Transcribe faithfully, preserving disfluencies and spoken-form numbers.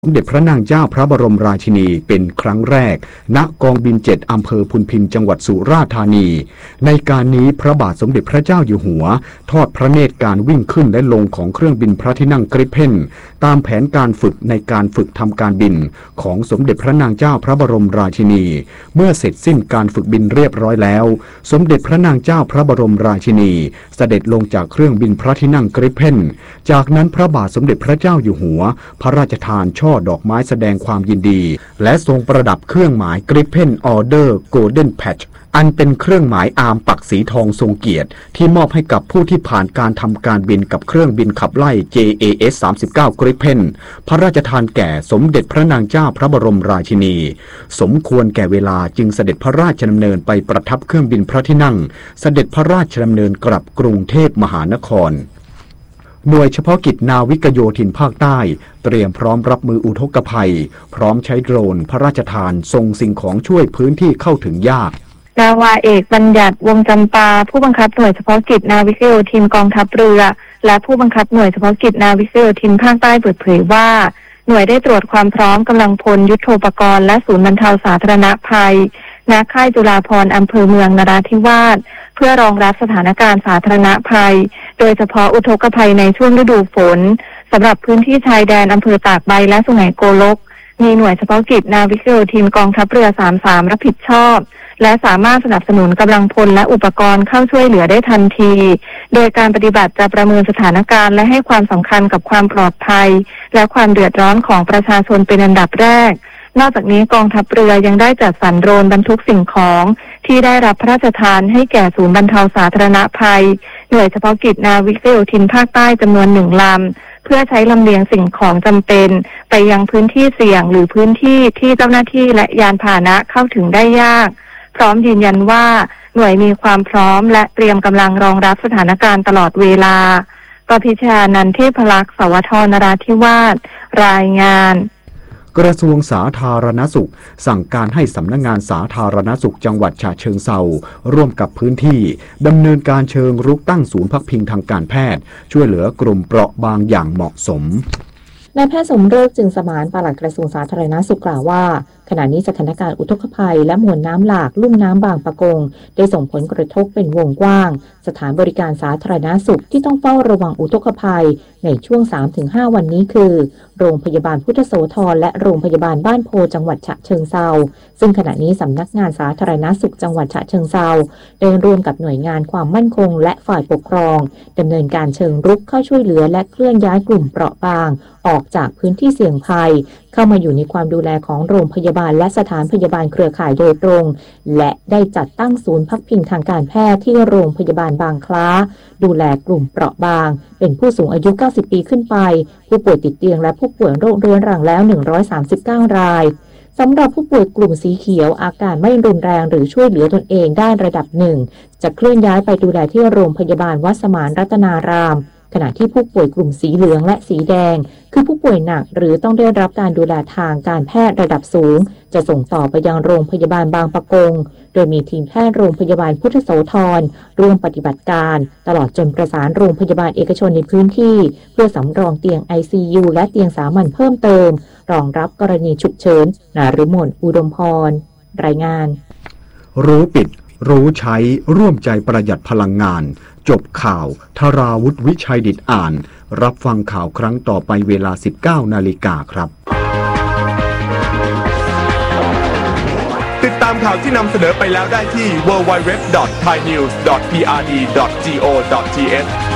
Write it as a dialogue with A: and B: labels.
A: สมเด็จพระนางเจ้าพระบรมราชินีเป็นครั้งแรกณกองบินเจ็ดอำเภอพุนพินจังหวัดสุราษฎร์ธานีในการนี้พระบาทสมเด็จพระเจ้าอยู่หัวทอดพระเนตรการวิ่งขึ้นและลงของเครื่องบินพระที่นั่งกริปเพนตามแผนการฝึกในการฝึกทำการบินของสมเด็จพระนางเจ้าพระบรมราชินีเมื่อเสร็จสิ้นการฝึกบินเรียบร้อยแล้วสมเด็จพระนางเจ้าพระบรมราชินีเสด็จลงจากเครื่องบินพระที่นั่งกริปเพนจากนั้นพระบาทสมเด็จพระเจ้าอยู่หัวพระราชทานช่อดอกไม้แสดงความยินดีและทรงประดับเครื่องหมาย Gripen Order Golden Patch อันเป็นเครื่องหมายอาร์มปักสีทองทรงเกียรติที่มอบให้กับผู้ที่ผ่านการทำการบินกับเครื่องบินขับไล่ เจ เอ เอส สามสิบเก้า Gripen พระราชทานแก่สมเด็จพระนางเจ้าพระบรมราชินีสมควรแก่เวลาจึงเสด็จพระราชดำเนินไปประทับเครื่องบินพระที่นั่งเสด็จพระราชดำเนินกลับกรุงเทพมหานครหน่วยเฉพาะกิจนาวิกโยธินภาคใต้เตรียมพร้อมรับมืออุทกภัยพร้อมใช้โดรนพระราชทานส่งสิ่งของช่วยพื้นที่เข้าถึงยาก
B: นาวาเอกบัญญัติวงจำปาผู้บังคับหน่วยเฉพาะกิจนาวิกโยธินกองทัพเรือและผู้บังคับหน่วยเฉพาะกิจนาวิกโยธินภาคใต้เปิดเผยว่าหน่วยได้ตรวจความพร้อมกำลังพลยุทโธปกรณ์และศูนย์บรรเทาสาธารณภัยณค่ายจุฬาภรณ์อำเภอเมืองนราธิวาสเพื่อรองรับสถานการณ์สาธารณภัยโดยเฉพาะอุทกภัยในช่วงฤดูฝนสำหรับพื้นที่ชายแดนอำเภอตากใบและสุไหงโกลกมีหน่วยเฉพาะกิจนาวิกโยธินกองทัพเรือสามสิบสามรับผิดชอบและสามารถสนับสนุนกำลังพลและอุปกรณ์เข้าช่วยเหลือได้ทันทีโดยการปฏิบัติจะประเมินสถานการณ์และให้ความสำคัญกับความปลอดภัยและความเดือดร้อนของประชาชนเป็นอันดับแรกนอกจากนี้กองทัพเรือยังได้จัดสรรโดรนบรรทุกสิ่งของที่ได้รับพระราชทานให้แก่ศูนย์บรรเทาสาธารณภัยหน่วยเฉพาะกิจนาวิกโยธินภาคใต้จำนวนหนึ่งลำเพื่อใช้ลำเลียงสิ่งของจำเป็นไปยังพื้นที่เสี่ยงหรือพื้นที่ที่เจ้าหน้าที่และยานพาหนะเข้าถึงได้ยากพร้อมยืนยันว่าหน่วยมีความพร้อมและเตรียมกำลังรองรับสถานการณ์ตลอดเวลาปพิชานันท์เทพลักษณ์สวทนราธิวาสรายงาน
A: กระทรวงสาธารณสุขสั่งการให้สำนักงานสาธารณสุขจังหวัดฉะเชิงเทราร่วมกับพื้นที่ดำเนินการเชิงรุกตั้งศูนย์พักพิงทางการแพทย์ช่วยเหลือกลุ่มเปราะบางอย่างเหมาะสม
C: นายแพทย์สมฤกษ์จึงสมานปลัดกระทรวงสาธารณสุขกล่าวว่าขณะนี้สถานการณ์อุทกภัยและมวลน้ำหลากลุ่มน้ำบางปะกงได้ส่งผลกระทบเป็นวงกว้างสถานบริการสาธารณสุขที่ต้องเฝ้าระวังอุทกภัยในช่วง สามถึงห้า วันนี้คือโรงพยาบาลพุทธโสธรและโรงพยาบาลบ้านโพจังหวัดฉะเชิงเทราซึ่งขณะนี้สำนักงานสาธารณสุขจังหวัดฉะเชิงเทราได้ร่วมกับหน่วยงานความมั่นคงและฝ่ายปกครองดำเนินการเชิงรุกเข้าช่วยเหลือและเคลื่อนย้ายกลุ่มเปราะบางออกจากพื้นที่เสี่ยงภัยเข้ามาอยู่ในความดูแลของโรงพยาบาลและสถานพยาบาลเครือข่ายโดยตรงและได้จัดตั้งศูนย์พักพิงทางการแพทย์ที่โรงพยาบาลบางคล้าดูแลกลุ่มเปราะบางเป็นผู้สูงอายุเก้าสิบปีขึ้นไปผู้ป่วยติดเตียงและผู้ป่วยโรคเรื้อรังแล้วหนึ่งร้อยสามสิบเก้ารายสำหรับผู้ป่วยกลุ่มสีเขียวอาการไม่รุนแรงหรือช่วยเหลือตนเองได้ระดับหนึ่งจะเคลื่อนย้ายไปดูแลที่โรงพยาบาลวัดสมานรัตนารามขณะที่ผู้ป่วยกลุ่มสีเหลืองและสีแดงคือผู้ป่วยหนักหรือต้องได้รับการดูแลทางการแพทย์ระดับสูงจะส่งต่อไปยังโรงพยาบาลบางปะกงโดยมีทีมแพทย์โรงพยาบาลพุทธโสธรร่วมปฏิบัติการตลอดจนประสานโรงพยาบาลเอกชนในพื้นที่เพื่อสำรองเตียง ไอ ซี ยู และเตียงสามัญเพิ่มเติมรองรับกรณีฉุกเฉินนฤมลอุดมพรรายงาน
A: รู้ปิดรู้ใช้ร่วมใจประหยัดพลังงานจบข่าวธราวุฒิวิชัยดิษฐ์อ่านรับฟังข่าวครั้งต่อไปเวลา สิบเก้านาฬิกา ครับ
D: ติดตามข่าวที่นำเสนอไปแล้วได้ที่ ดับเบิลยู ดับเบิลยู ดับเบิลยู ดอท ไทยนิวส์ ดอท พี อาร์ ดี ดอท จี โอ ดอท ที เอช